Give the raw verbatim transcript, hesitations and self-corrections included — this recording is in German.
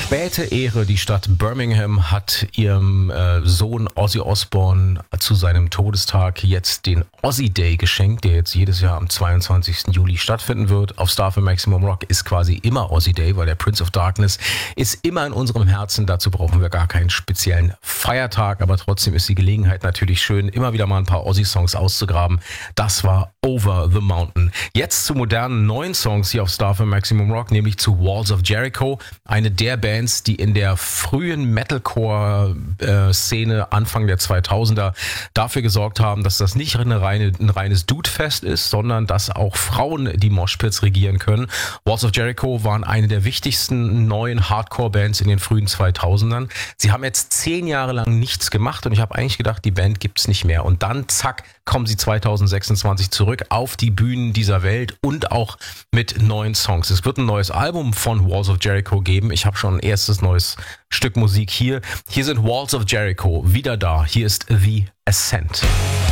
Späte Ehre, die Stadt Birmingham hat ihrem äh, Sohn Ozzy Osbourne zu seinem Todestag jetzt den Ozzy Day geschenkt, der jetzt jedes Jahr am zweiundzwanzigsten Juli stattfinden wird. Auf Star F M Maximum Rock ist quasi immer Ozzy Day, weil der Prince of Darkness ist immer in unserem Herzen. Dazu brauchen wir gar keinen speziellen Feiertag, aber trotzdem ist die Gelegenheit natürlich schön, immer wieder mal ein paar Ozzy-Songs auszugraben. Das war Over the Mountain. Jetzt zu modernen neuen Songs hier auf Star F M Maximum Rock, nämlich zu Walls of Jericho, eine der Bands, die in der frühen Metalcore-Szene Anfang der zweitausender dafür gesorgt haben, dass das nicht eine reine, ein reines Dude-Fest ist, sondern dass auch Frauen die Moshpits regieren können. Walls of Jericho waren eine der wichtigsten neuen Hardcore-Bands in den frühen zweitausendern. Sie haben jetzt zehn Jahre lang nichts gemacht und ich habe eigentlich gedacht, die Band gibt's nicht mehr. Und dann, zack, kommen sie zweitausendsechsundzwanzig zurück auf die Bühnen dieser Welt und auch mit neuen Songs. Es wird ein neues Album von Walls of Jericho geben. Ich habe schon ein erstes neues Stück Musik hier. Hier sind Walls of Jericho wieder da. Hier ist The Ascent.